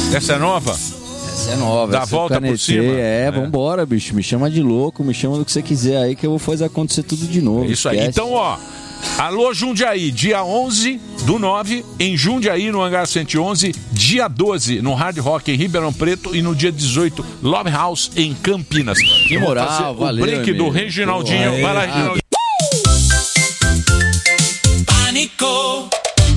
Essa é nova? Essa é nova. Dá a volta por cima? Vambora, bicho. Me chama de louco, me chama do que você quiser aí, que eu vou fazer acontecer tudo de novo. Isso aí. Então, ó, alô Jundiaí, dia 11/9, em Jundiaí, no Hangar 111, dia 12, no Hard Rock, em Ribeirão Preto, e no dia 18, Love House, em Campinas. Que moral, valeu, o break do Reginaldinho. Vai lá, Reginaldinho. Pânico.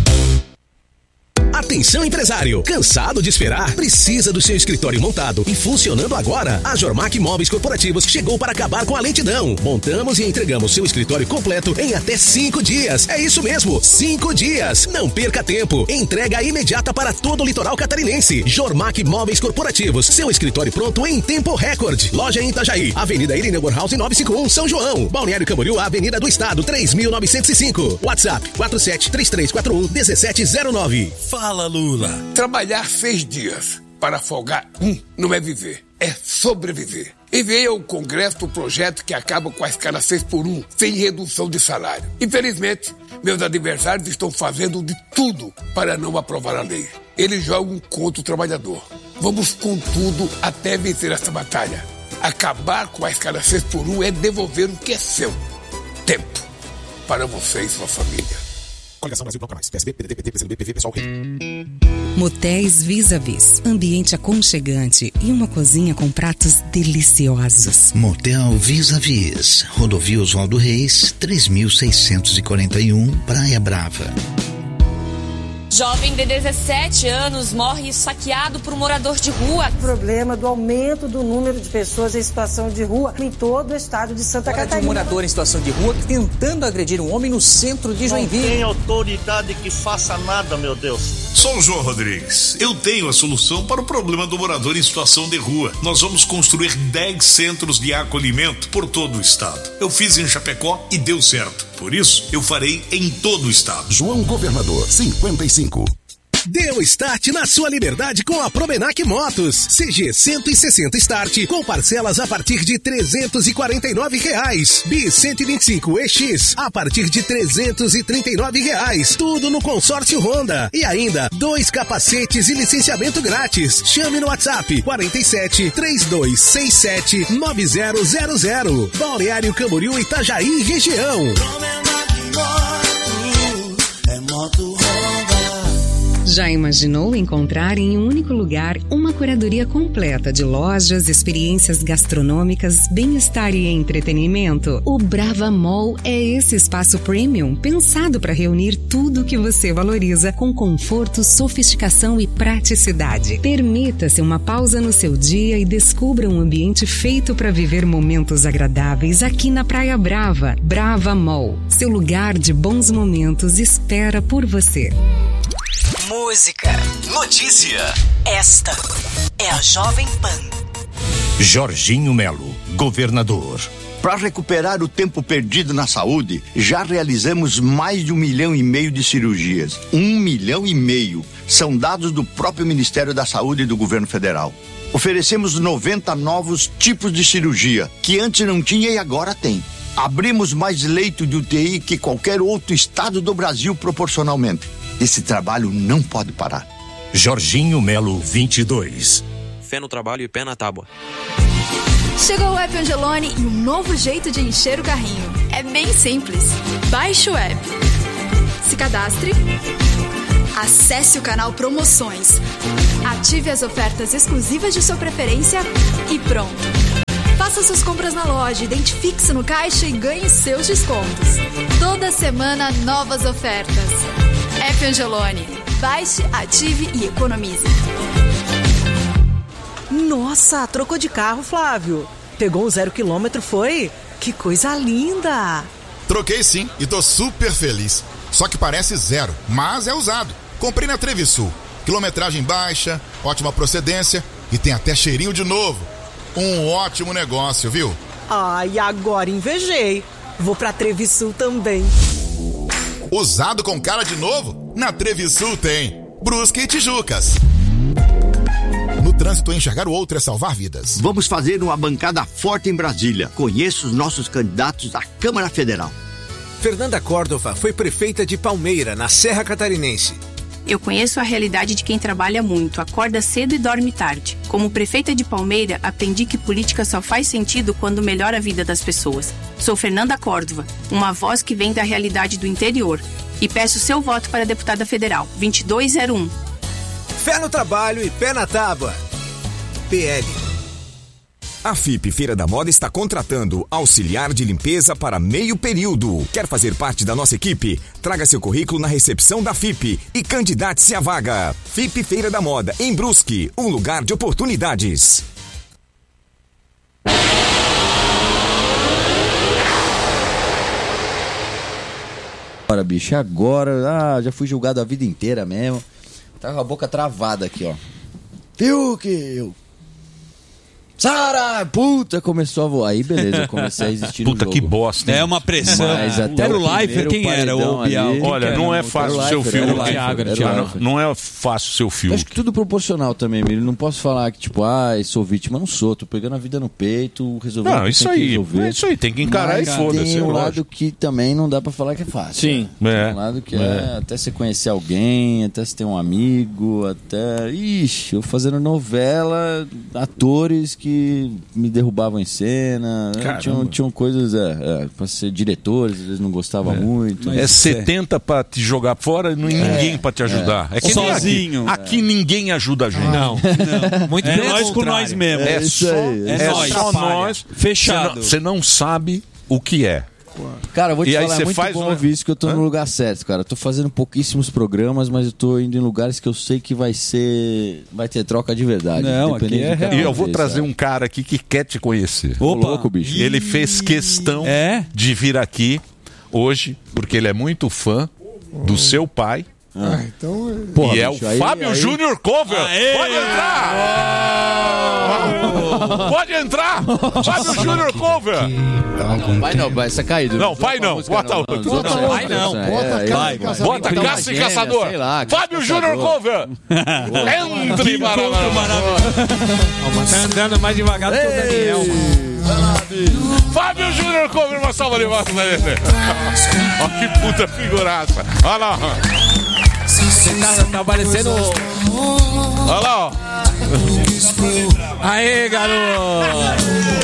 Atenção, empresário! Cansado de esperar? Precisa do seu escritório montado e funcionando agora? A Jormac Móveis Corporativos chegou para acabar com a lentidão. Montamos e entregamos seu escritório completo em até 5 dias. É isso mesmo, 5 dias. Não perca tempo. Entrega imediata para todo o litoral catarinense. Jormac Móveis Corporativos. Seu escritório pronto em tempo recorde. Loja em Itajaí, Avenida Irineu Borhaus 951, São João. Balneário Camboriú, Avenida do Estado, 3.905. WhatsApp 4733411709. Fala, Lula. Trabalhar 6 dias para folgar não é viver, é sobreviver. Enviei ao Congresso o projeto que acaba com a escala 6x1, sem redução de salário. Infelizmente, meus adversários estão fazendo de tudo para não aprovar a lei. Eles jogam contra o trabalhador. Vamos com tudo até vencer essa batalha. Acabar com a escala 6x1 é devolver o que é seu. Tempo para você e sua família. Coligação Brasil Bloco Mais, PSB, PDT, PT, PCdoB, PV, Pessoal, Motéis Vis-a-Vis. Ambiente aconchegante e uma cozinha com pratos deliciosos. Motel Vis-a-Vis. Rodovia Oswaldo Reis, 3641, Praia Brava. Jovem de 17 anos morre saqueado por um morador de rua. O problema do aumento do número de pessoas em situação de rua em todo o estado de Santa Catarina. Um morador em situação de rua tentando agredir um homem no centro de Joinville. Não tem autoridade que faça nada, meu Deus. Sou o João Rodrigues. Eu tenho a solução para o problema do morador em situação de rua. Nós vamos construir 10 centros de acolhimento por todo o estado. Eu fiz em Chapecó e deu certo. Por isso, eu farei em todo o estado. João Governador, 55. Dê o start na sua liberdade com a Promenac Motos. CG 160 Start com parcelas a partir de R$349. Bi 125 EX a partir de R$339. Tudo no consórcio Honda. E ainda 2 capacetes e licenciamento grátis. Chame no WhatsApp 47 3267 9000. Balneário Camboriú, Itajaí, região. Promenac Motos, é moto Honda. Já imaginou encontrar em um único lugar uma curadoria completa de lojas, experiências gastronômicas, bem-estar e entretenimento? O Brava Mall é esse espaço premium pensado para reunir tudo o que você valoriza com conforto, sofisticação e praticidade. Permita-se uma pausa no seu dia e descubra um ambiente feito para viver momentos agradáveis aqui na Praia Brava. Brava Mall, seu lugar de bons momentos espera por você. Música, notícia. Esta é a Jovem Pan. Jorginho Melo, governador. Para recuperar o tempo perdido na saúde, já realizamos mais de 1,5 milhão de cirurgias. 1,5 milhão. São dados do próprio Ministério da Saúde e do Governo Federal. Oferecemos 90 novos tipos de cirurgia, que antes não tinha e agora tem. Abrimos mais leito de UTI que qualquer outro estado do Brasil proporcionalmente. Esse trabalho não pode parar. Jorginho Melo, 22. Fé no trabalho e pé na tábua. Chegou o app Angelone e um novo jeito de encher o carrinho. É bem simples. Baixe o app. Se cadastre. Acesse o canal Promoções. Ative as ofertas exclusivas de sua preferência e pronto. Faça suas compras na loja, identifique-se no caixa e ganhe seus descontos. Toda semana, novas ofertas. App Angelone. Baixe, ative e economize. Nossa, trocou de carro, Flávio. Pegou um 0 km, foi? Que coisa linda! Troquei sim e tô super feliz. Só que parece 0, mas é usado. Comprei na Trevisul. Quilometragem baixa, ótima procedência e tem até cheirinho de novo. Um ótimo negócio, viu? Ai, agora invejei. Vou pra Trevisul também. Usado com cara de novo? Na Trevisul tem. Brusque e Tijucas. No trânsito, enxergar o outro é salvar vidas. Vamos fazer uma bancada forte em Brasília. Conheça os nossos candidatos à Câmara Federal. Fernanda Córdova foi prefeita de Palmeira, na Serra Catarinense. Eu conheço a realidade de quem trabalha muito, acorda cedo e dorme tarde. Como prefeita de Palmeira, aprendi que política só faz sentido quando melhora a vida das pessoas. Sou Fernanda Córdova, uma voz que vem da realidade do interior. E peço seu voto para deputada federal, 2201. Fé no trabalho e pé na tábua. PL. A FIP Feira da Moda está contratando auxiliar de limpeza para meio período. Quer fazer parte da nossa equipe? Traga seu currículo na recepção da FIP e candidate-se à vaga. FIP Feira da Moda, em Brusque, um lugar de oportunidades. Agora, bicho, agora... já fui julgado a vida inteira mesmo. Tá com a boca travada aqui, ó. Fiuk! Sara! Puta, começou a voar. Aí, beleza, eu comecei a existir no jogo. Puta, que bosta, hein? É uma pressão. Mas até era o Leifert, quem era? O Bial. Olha, não é fácil o seu filme. Não é fácil o seu filme. Acho que tudo proporcional também, Emílio. Não posso falar que, tipo, sou vítima. Não sou. Tô pegando a vida no peito, resolvendo. Não, isso aí. É isso aí. Tem que encarar e foda-se. Tem um lado que também não dá pra falar que é fácil. Sim. Tem um lado que é até você conhecer alguém, até você ter um amigo, até... Ixi, eu fazendo novela, atores que me derrubavam em cena, tinham coisas pra ser diretores, às vezes não gostava muito. É 70 pra te jogar fora e ninguém pra te ajudar. É que sozinho. Aqui ninguém ajuda a gente. Não. Muito é nós com nós mesmo. É só nós. Fechado. Você não sabe o que é. Cara, eu vou te falar, é muito faz bom ouvir isso, que eu tô no lugar certo, cara. Eu tô fazendo pouquíssimos programas, mas eu tô indo em lugares que eu sei que vai ter troca de verdade. Não, aqui é real. E eu vou trazer um cara aqui que quer te conhecer. Opa, louco, bicho. Ele fez questão de vir aqui hoje, porque ele é muito fã do seu pai. Então... Porra, e é bicho, o Fábio Júnior Cover. Pode entrar! Pode entrar! Fábio Júnior Cover! Vai não, vai ser caído. Não, vai não. Bota outro. Vai não. Bota Caça e Caçador. Fábio Júnior Cover! Entre, Tá andando mais devagar do que o Daniel. Fábio Júnior Cover, uma salva de votos pra ele. Ó, que puta figuraça. Olha lá. Você tá parecendo... Olha lá, ó. Aê, garoto!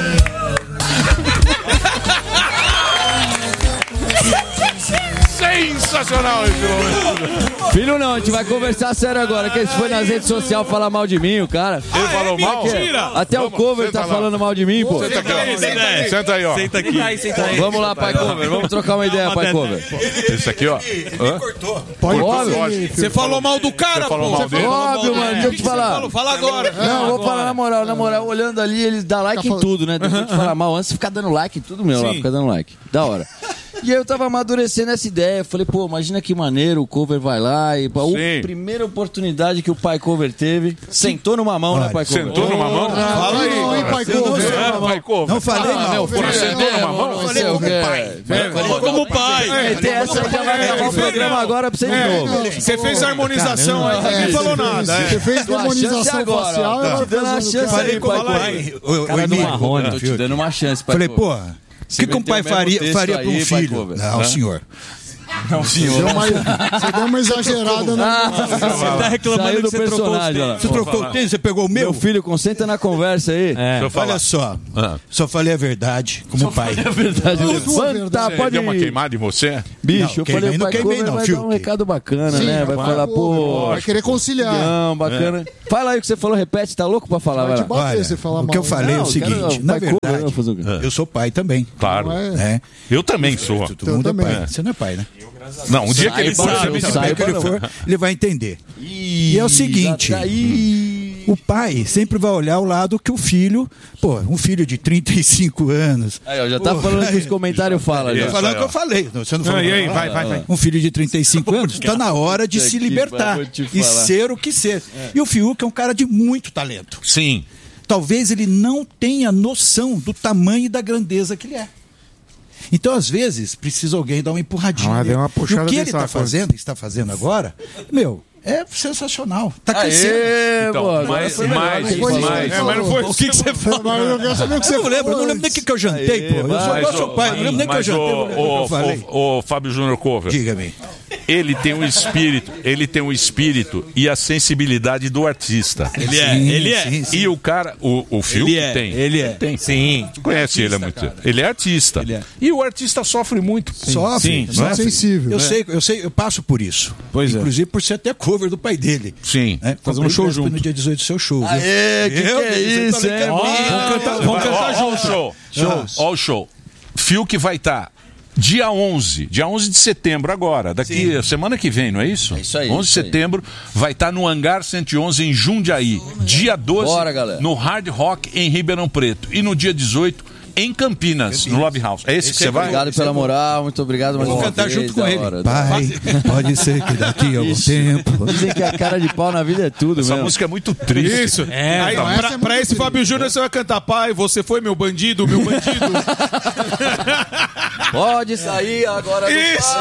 Sensacional esse momento. Filho não, a gente vai conversar sério agora, que ele foi nas redes sociais falar mal de mim, o cara. Ele falou mal? Mentira! Até o Cover tá falando mal de mim, pô. Senta aqui, ó. Senta aí, ó. Senta aqui. Senta aí. Vamos lá, pai Cover, vamos trocar uma ideia, pai Cover. Esse aqui, ó. Pode Você falou mal do cara, pô. Óbvio, mano, deixa eu te falar. Fala agora. Não, vou falar na moral, olhando ali, eles dão like em tudo, né? Deixa eu te falar mal, antes de ficar dando like em tudo, meu, lá, ficar dando like. Da hora. E aí eu tava amadurecendo essa ideia. Falei, pô, imagina que maneiro, o Cover vai lá e... A primeira oportunidade que o pai Cover teve, sentou numa mão, né, pai Cover? Sentou numa mão? Fala aí, pai Cover. Não falei não. Sentou numa mão? Falei como pai. Falou como pai. Tem essa já vai gravar o programa agora pra você de novo. Você fez a harmonização aí, ninguém falou nada. Você fez a harmonização facial. Tô te dando uma chance aí, pai Cover. Cara do Marrone, tô te dando uma chance, pai Cover. Falei, pô... O que um pai faria para um filho? Não, senhor. Não, senhor. Você deu uma exagerada. Você tá reclamando do personagem. Você trocou o tênis, você pegou o meu? Meu filho, concentra na conversa aí. Olha só. Só falei a verdade como pai. Só falei a verdade. Levanta, pode deu uma queimada em você? Bicho, eu falei, pai Cover vai dar um recado bacana, né? Vai falar, pô... Vai querer conciliar. Não, bacana. Fala aí o que você falou, repete, tá louco pra falar? Vai te bater se falar mal. O que eu falei é o seguinte, na verdade, eu sou pai também. Claro. Eu também sou. Todo mundo é pai. Você não é pai, né? Não, um dia que ele for, ele vai entender. E é o seguinte, o pai sempre vai olhar o lado que o filho, um filho de 35 anos. Aí, já tá falando que os comentários falam. Tô falando o que eu falei. Você não falou. Vai. Um filho de 35 anos, tá na hora de se libertar e ser o que ser. E o Fiuk é um cara de muito talento. Sim. Talvez ele não tenha noção do tamanho e da grandeza que ele é. Então, às vezes, precisa alguém dar uma empurradinha. Deu uma puxada. E o que ele está fazendo agora, é sensacional. Tá crescendo. Então, mas não foi. O que você falou? Eu não lembro nem o que eu jantei, pô. Eu sou seu pai, não lembro nem o que eu jantei. Ô, Fábio Júnior Cover. Diga-me. ele tem um espírito e a sensibilidade do artista. Ele é. Sim. E o cara, o Fiuk tem. Ele é. Tem. Sim. Tu conhece ele há muito tempo. Ele é artista. E o artista sofre muito. Sofre. Sim. Sensível. Eu sei, eu passo por isso. Pois Inclusive por ser até cover do pai dele. Sim. Fazer um show junto. No dia 18 do seu show. Aê, que é isso, hein? Vamos cantar junto. Ó o show. Fiuk vai estar dia 11 de setembro agora, daqui a semana que vem, não é isso? É isso aí. 11 de setembro vai estar no Hangar 111 em Jundiaí. Dia 12 Bora, no Hard Rock em Ribeirão Preto. E no dia 18 em Campinas, no Love House. É esse que você vai? Obrigado pela moral, muito obrigado. Vou cantar junto com ele. Pai, pode ser que daqui a algum tempo. Dizem que a cara de pau na vida é tudo, Essa mesmo. música é muito triste. Isso. Aí, pra esse Fábio Júnior, você vai cantar: pai, você foi meu bandido, meu bandido. Pode sair agora. Isso.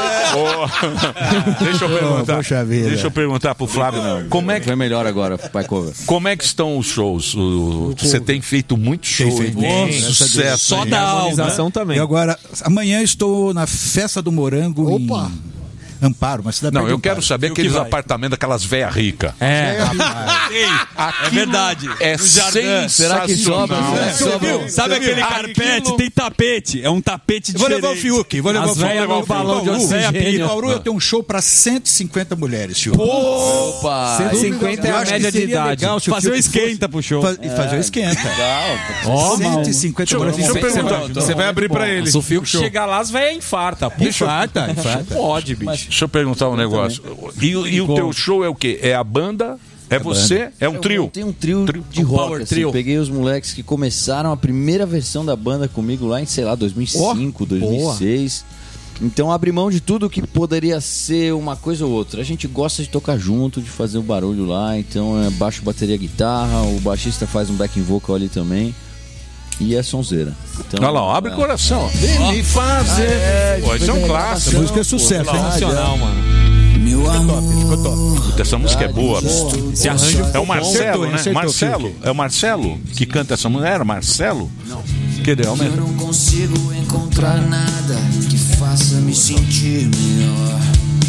Deixa eu perguntar pro Flávio. Como é que foi melhor agora, pai cover? Como é que estão os shows? Você tem feito muito show, sucesso. Só da harmonização também. E agora, amanhã estou na Festa do Morango em Amparo, uma cidade. Não, eu quero saber aqueles apartamentos daquelas velhas ricas. É verdade. É sensacional. Será que sobra? Sabe aquele carpete? Tem tapete. É um tapete diferente. Vou levar o Fiuk. Vou levar o balão de oxigênio. Em Bauru eu tenho um show para 150 mulheres, Fiuk. Opa! 150 é a média de idade. Fazer o esquenta pro show. Fazer o esquenta. Legal. 150 mulheres. Deixa eu perguntar. Você vai abrir pra ele. Se o Fiuk chegar lá, as velhas infarta. Infarta. Pode, bicho. Deixa eu perguntar um negócio. E o teu show é o quê? É a banda? É você? É um trio? Tem um trio de rock, assim. Peguei os moleques que começaram a primeira versão da banda comigo lá em, sei lá, 2005, 2006. Então abri mão de tudo que poderia ser uma coisa ou outra. A gente gosta de tocar junto, de fazer o barulho lá. Então é baixo, bateria, guitarra. O baixista faz um backing vocal ali também. E é sonzeira. Então, olha lá, abre o coração. Vem me fazer. Isso é um clássico. Essa música é sucesso, hein? Nacional, mano. Ficou top. Essa música é boa. Esse arranjo é o Marcelo, né? Acertou, Marcelo. É o Marcelo que canta essa música. Era Marcelo? Não. Que deu, eu não consigo encontrar nada que faça me sentir melhor.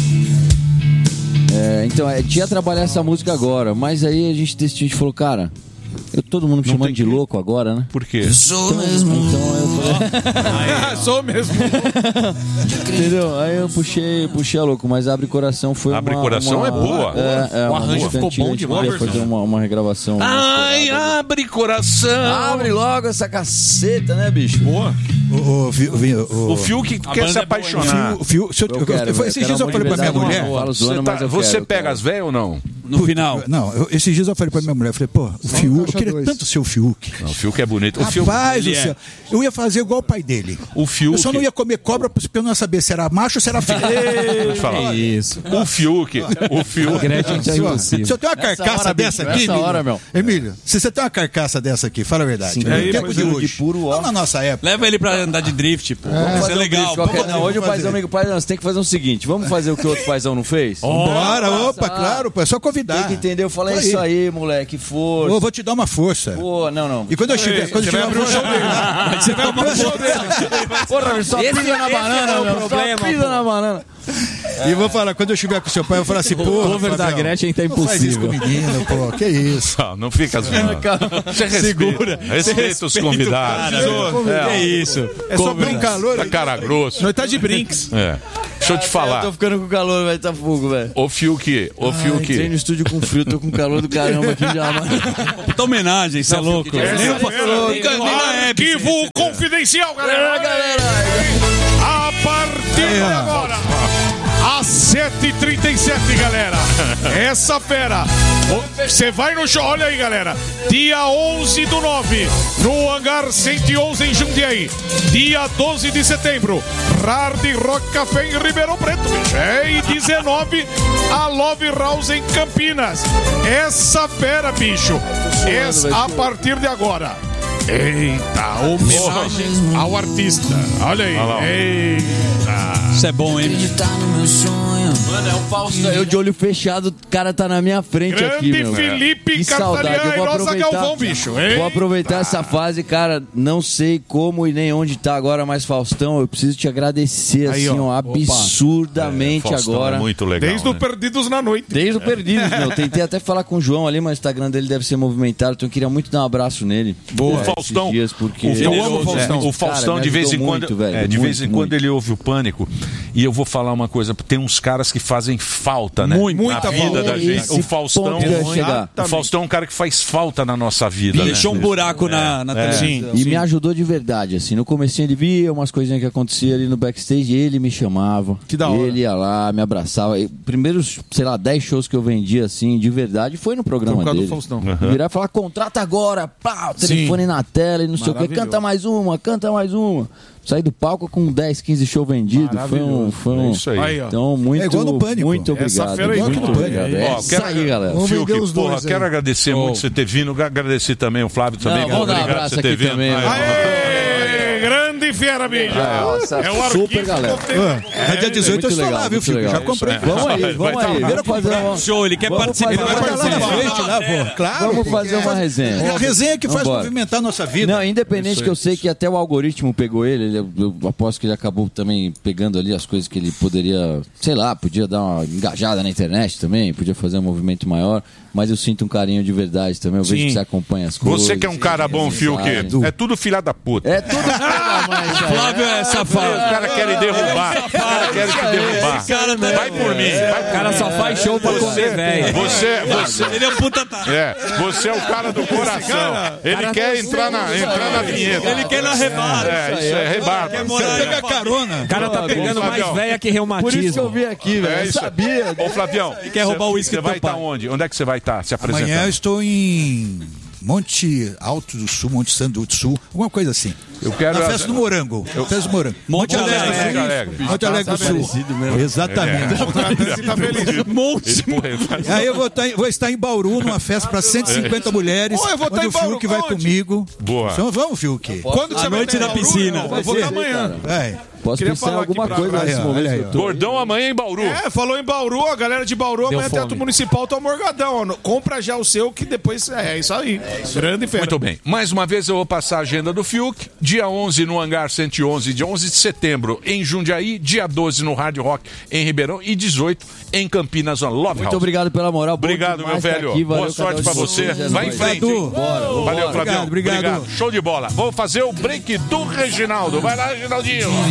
Então, tinha trabalhar essa música agora, mas aí a gente decidiu, falou, cara, todo mundo me chamando de louco agora, né? Por quê? Eu sou mesmo. Então eu falei... Sou mesmo. Entendeu? Aí eu puxei a louco, mas Abre Coração foi Abre Coração é boa. O arranjo ficou bom demais. Fazer uma regravação. Ai, Abre Coração. Abre logo essa caceta, né, bicho? Boa. O Fiuk quer se apaixonar. Esses dias eu falei pra minha mulher. Você pega as velhas ou não? No final. Não, esses dias eu falei pra minha mulher, falei, pô, o Fiuk, eu queria tanto ser o Fiuk. Não, o Fiuk é bonito. Rapaz do céu, eu ia fazer igual o pai dele. O Fiuk... Eu só não ia comer cobra porque eu não ia saber se era macho ou se era filho. É isso. O Fiuk... Se eu tenho uma carcaça dessa aqui, Emílio, se você tem uma carcaça dessa aqui, fala a verdade. Tempo de hoje. Não na nossa época. Leva ele pra andar de drift, pô. Isso é legal. Hoje o paizão, amigo paizão, você tem que fazer o seguinte, vamos fazer o que o outro paizão não fez? Bora, opa, claro, é só convidar. Tem que entender, eu falei isso aí, moleque, força. Eu vou te dar uma força. Pô, não. E quando eu chegar, você vai abrir o show dele. Você vai abrir o show dele. Porra, só pisa na banana, meu. Só pisa na banana. E eu vou falar, quando eu estiver com seu pai, eu vou falar assim, pô, o cover da Gretchen tá impossível. Não faz isso com o menino, pô, que isso. Não fica assim. Respeita os convidados. É isso. É só um calor. Tá cara grosso. Nós tá de brinks. Deixa eu te falar. Eu tô ficando com calor, vai tá fogo, velho. Ô Fiuk. Entrei no estúdio com frio, tô com calor do caramba aqui já, mano. Puta homenagem, você é louco. Arquivo confidencial, galera. A partir de agora, às 7h37, galera. Essa fera. Você vai no show, olha aí, galera. Dia 11/9, no Hangar 111 em Jundiaí. Dia 12 de setembro, Hard Rock Café em Ribeirão Preto, bicho. E 19, a Love House em Campinas. Essa fera, bicho. A partir de agora. Eita, homenagem ao artista. Olha aí. Eita. Isso é bom, hein? Acreditar no meu sonho Mano, é o Faustão. Eu de olho fechado, o cara tá na minha frente Grande aqui, meu. Felipe Que saudade. Eu vou Cartarian e Rosa aproveitar, Galvão, bicho, hein? vou aproveitar essa fase, cara. Não sei como e nem onde tá agora, mas Faustão, eu preciso te agradecer, Aí, assim, ó. ó, absurdamente Faustão agora. é muito legal. Desde o Perdidos na Noite. Desde o Perdidos, meu. Tentei até falar com o João ali, mas o Instagram dele deve ser movimentado, então eu queria muito dar um abraço nele. O Faustão, dias, porque eu amo o Faustão. O Faustão, cara, de vez em quando, muito, velho, de vez em muito, quando ele ouve o Pânico. E eu vou falar uma coisa: tem uns caras que fazem falta, né? Muita na vida falta. da gente. Esse O Faustão, ponto que eu ia chegar. o Faustão é um cara que faz falta na nossa vida. Deixou né? um buraco na televisão. E me ajudou de verdade, assim. No comecinho ele via umas coisinhas que aconteciam ali no backstage, ele me chamava. Que da hora. Ele ia lá, me abraçava. E primeiros, sei lá, 10 shows que eu vendia, assim, de verdade, foi no programa Por causa dele. do Faustão. Virar e falar, contrata agora, pá, o telefone na tela e não sei o que, canta mais uma, canta mais uma. Saí do palco com 10, 15 shows vendidos. Foi um... É isso aí. Então, muito, É igual no Pânico. muito obrigado. Essa feira aí, Muito igual no obrigado. Pânico. É isso aí, galera. Vamos vender Fiuk, os dois porra, aí. quero agradecer muito você ter vindo. Agradecer também o Flávio também. Não, vamos dar um Obrigado abraço por você ter aqui vindo. também, Aê, grande fera, bicho. Nossa, É o super arquivo galera. É dia 18 eu muito estou legal, lá, viu, muito filho? legal. Já comprei. Vamos aí, vamos aí. Vamos fazer uma... Show, ele quer Vamos participar. fazer uma Vai lá na resenha. frente, lá, pô. Claro. Vamos fazer uma resenha. É a resenha que faz Vambora. movimentar a nossa vida. Não, independente que eu sei que até o algoritmo pegou ele, eu aposto que ele acabou também pegando ali as coisas que ele poderia, sei lá, podia dar uma engajada na internet também, podia fazer um movimento maior, mas eu sinto um carinho de verdade também, eu vejo que você acompanha as coisas. Você que é um cara bom, Fiuk. É tudo filha da puta. É tudo filha da mãe. Flávio é safado. Os caras querem derrubar. Os caras querem te derrubar. Vai por mim. O cara só faz show pra comer, velho. Você Ele é um puta. você é o cara do coração. Ele quer entrar na vinheta. Ele quer na rebata. Isso é rebata. Você pega carona. O cara tá pegando mais velha que reumatismo. Por isso que eu vim aqui, velho. Eu sabia. Ô, Flavião, quer roubar o uísque você do vai teu estar pai. onde? Onde é que você vai estar se apresentando? Amanhã eu estou em Monte Alto do Sul, Monte Santo do Sul, alguma coisa assim. Eu quero... Na festa do Morango. Festa do Morango. Monte Alegre. Monte Alegre do Sul. Exatamente. Tá feliz. Monte. Aí eu vou estar em Bauru numa festa para 150 mulheres. Ô, eu vou estar onde em o Fiuk Bauru, vai onde? comigo. Boa. Então vamos, Fiuk. Quando que À você vai noite ter na Bauru, piscina. irmão? Eu vou estar amanhã. Posso Queria pensar em falar aqui alguma pra coisa cá. nesse Olha momento aí, que eu tô. Gordão amanhã em Bauru. Falou em Bauru, a galera de Bauru, amanhã fome. Teatro Municipal tá morgadão. Ó. Compra já o seu, que depois é isso aí. Grande fera. Muito bem. Mais uma vez eu vou passar a agenda do Fiuk. Dia 11 no Hangar 111, dia 11 de setembro em Jundiaí, dia 12 no Hard Rock em Ribeirão e 18 em Campinas, no Love House. Muito obrigado pela moral. Bom Obrigado, meu demais estar velho. aqui, Boa valeu, sorte cada um pra de você. vocês, Vai em nóis. frente. hein? Valeu, Flavião. Obrigado. Show de bola. Vamos fazer o break do Reginaldo. Vai lá, Reginaldinho.